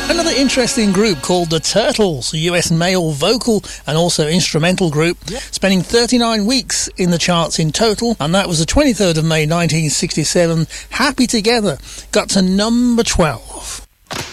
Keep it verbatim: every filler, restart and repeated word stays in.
Another interesting group called the Turtles, a U S male vocal and also instrumental group, yep. spending thirty-nine weeks in the charts in total, and that was the twenty-third of May nineteen sixty-seven. Happy Together got to number twelve.